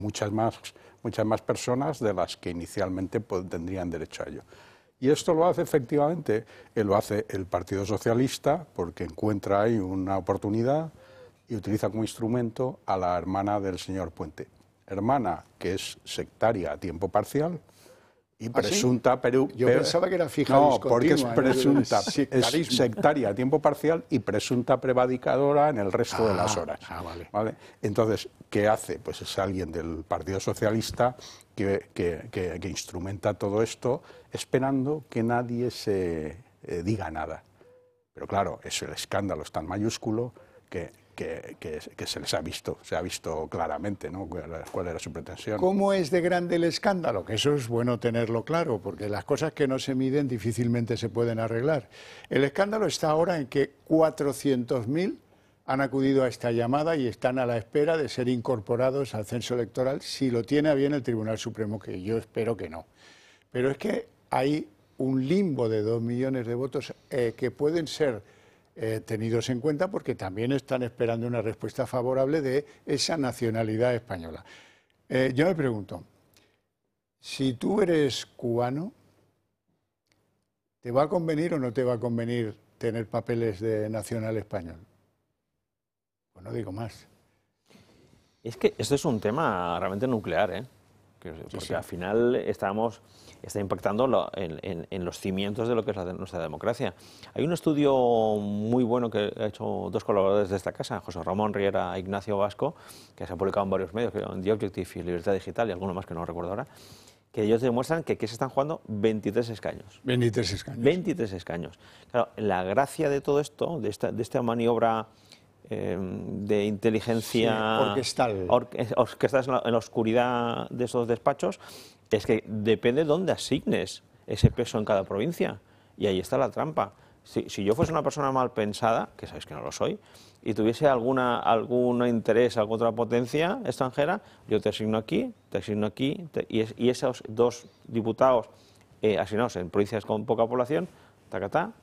muchas más personas de las que inicialmente tendrían derecho a ello. Y esto lo hace efectivamente, lo hace el Partido Socialista porque encuentra ahí una oportunidad y utiliza como instrumento a la hermana del señor Puente. Hermana que es sectaria a tiempo parcial y presunta... ¿Sí? Yo pensaba que era fija no, discontinua. porque es presunta, es sectaria a tiempo parcial y presunta prevadicadora en el resto de las horas. ¿Vale? Entonces, ¿qué hace? Pues es alguien del Partido Socialista que instrumenta todo esto esperando que nadie se diga nada. Pero claro, el escándalo es tan mayúsculo que se ha visto claramente, ¿no?, cuál era su pretensión. ¿Cómo es de grande el escándalo? Que eso es bueno tenerlo claro, porque las cosas que no se miden difícilmente se pueden arreglar. El escándalo está ahora en que 400.000 han acudido a esta llamada y están a la espera de ser incorporados al censo electoral, si lo tiene a bien el Tribunal Supremo, que yo espero que no. Pero es que hay un limbo de 2 millones de votos que pueden ser tenidos en cuenta porque también están esperando una respuesta favorable de esa nacionalidad española. Yo me pregunto, si tú eres cubano, ¿te va a convenir o no te va a convenir tener papeles de nacional español? Pues no digo más. Es que esto es un tema realmente nuclear, ¿eh? Porque al final está impactando en los cimientos de lo que es nuestra democracia. Hay un estudio muy bueno que ha hecho dos colaboradores de esta casa, José Ramón Riera e Ignacio Vasco, que se ha publicado en varios medios, en The Objective y Libertad Digital y alguno más que no recuerdo ahora, que ellos demuestran que aquí se están jugando 23 escaños. 23 escaños. 23 escaños. Claro, la gracia de todo esto, de esta maniobra de inteligencia orquestal en la oscuridad de esos despachos, es que depende de dónde asignes ese peso en cada provincia. Y ahí está la trampa. Si yo fuese una persona mal pensada, que sabéis que no lo soy, y tuviese algún interés, alguna otra potencia extranjera, yo te asigno aquí, y esos dos diputados asignados en provincias con poca población, tacatá,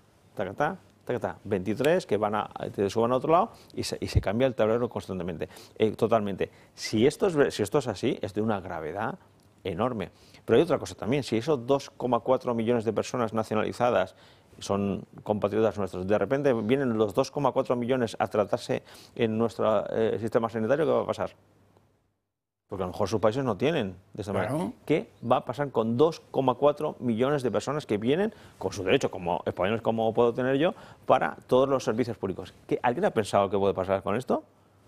23 que te suban a otro lado y se cambia el tablero constantemente, totalmente. Si esto es así, es de una gravedad enorme. Pero hay otra cosa también, si esos 2,4 millones de personas nacionalizadas son compatriotas nuestros, de repente vienen los 2,4 millones a tratarse en nuestro sistema sanitario, ¿qué va a pasar? Porque a lo mejor sus países no tienen de esta manera. ¿Qué va a pasar con 2,4 millones de personas que vienen con su derecho, como españoles como puedo tener yo, para todos los servicios públicos? ¿Alguien ha pensado qué puede pasar con esto?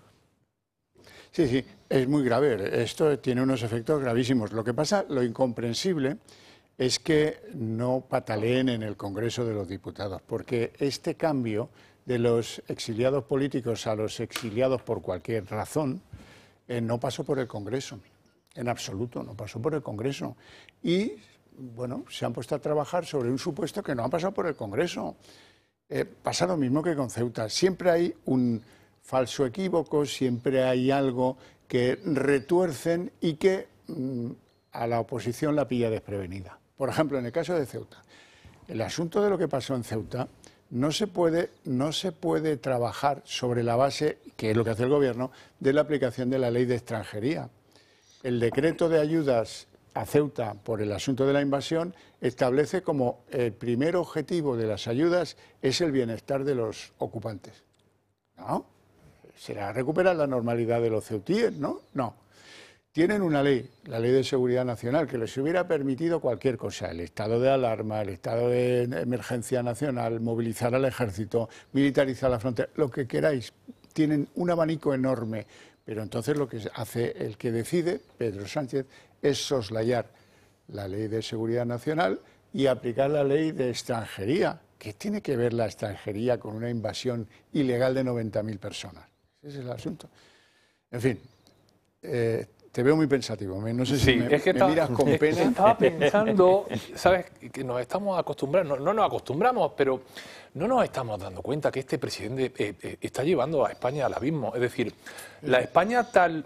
Sí, es muy grave. Esto tiene unos efectos gravísimos. Lo que pasa, lo incomprensible, es que no pataleen en el Congreso de los Diputados, porque este cambio de los exiliados políticos a los exiliados por cualquier razón no pasó por el Congreso, en absoluto, no pasó por el Congreso. Y, bueno, se han puesto a trabajar sobre un supuesto que no ha pasado por el Congreso. Pasa lo mismo que con Ceuta. Siempre hay un falso equívoco, siempre hay algo que retuercen y que a la oposición la pilla desprevenida. Por ejemplo, en el caso de Ceuta, el asunto de lo que pasó en Ceuta no se puede trabajar sobre la base, que es lo que hace el Gobierno, de la aplicación de la ley de extranjería. El decreto de ayudas a Ceuta por el asunto de la invasión establece como el primer objetivo de las ayudas es el bienestar de los ocupantes. ¿No? Será recuperar la normalidad de los ceutíes, ¿no? No. Tienen una ley, la Ley de Seguridad Nacional, que les hubiera permitido cualquier cosa, el estado de alarma, el estado de emergencia nacional, movilizar al ejército, militarizar la frontera, lo que queráis. Tienen un abanico enorme, pero entonces lo que hace el que decide, Pedro Sánchez, es soslayar la Ley de Seguridad Nacional y aplicar la Ley de Extranjería. ¿Qué tiene que ver la extranjería con una invasión ilegal de 90.000 personas? Ese es el asunto. En fin, te veo muy pensativo, no sé si me miras con pena. Estaba pensando, ¿sabes? Que nos estamos acostumbrando, no nos acostumbramos, pero no nos estamos dando cuenta que este presidente está llevando a España al abismo. Es decir, la España tal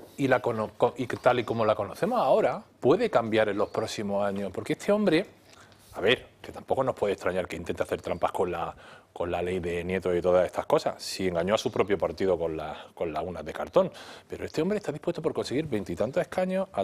y como la conocemos ahora puede cambiar en los próximos años, porque este hombre, a ver, que tampoco nos puede extrañar que intente hacer trampas con la ley de Nieto y todas estas cosas, si engañó a su propio partido con las urnas de cartón. Pero este hombre está dispuesto por conseguir 20 y tantos escaños a